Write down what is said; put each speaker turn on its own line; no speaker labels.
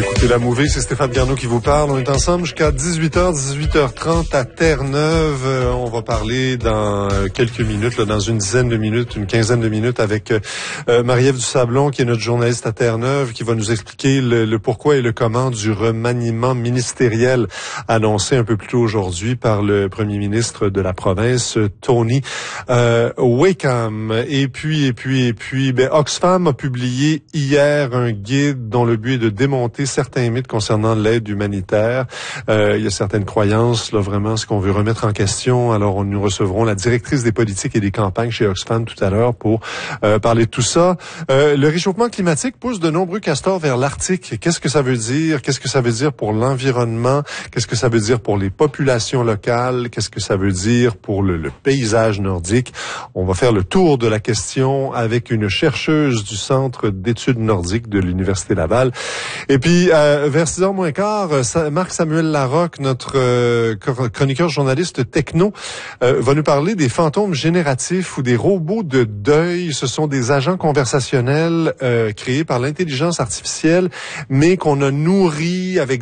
Écoutez la mouvée, c'est Stéphane Garneau qui vous parle. On est ensemble jusqu'à 18h, 18h30 à Terre-Neuve. On va parler dans quelques minutes, là, dans une dizaine de minutes, une quinzaine de minutes avec Marie-Ève Dusablon, qui est notre journaliste à Terre-Neuve, qui va nous expliquer le pourquoi et le comment du remaniement ministériel annoncé un peu plus tôt aujourd'hui par le premier ministre de la province, Tony Wakeham. Et puis, Oxfam a publié hier un guide dont le but est de démonter certains mythes concernant l'aide humanitaire. Il y a certaines croyances, là, vraiment, ce qu'on veut remettre en question. Alors, nous recevrons la directrice des politiques et des campagnes chez Oxfam tout à l'heure pour parler de tout ça. Le réchauffement climatique pousse de nombreux castors vers l'Arctique. Qu'est-ce que ça veut dire? Qu'est-ce que ça veut dire pour l'environnement? Qu'est-ce que ça veut dire pour les populations locales? Qu'est-ce que ça veut dire pour le paysage nordique? On va faire le tour de la question avec une chercheuse du Centre d'études nordiques de l'Université Laval. Et puis, vers 6h moins quart, Marc-Samuel Larocque, notre chroniqueur journaliste techno, va nous parler des fantômes génératifs ou des robots de deuil. Ce sont des agents conversationnels créés par l'intelligence artificielle, mais qu'on a nourris avec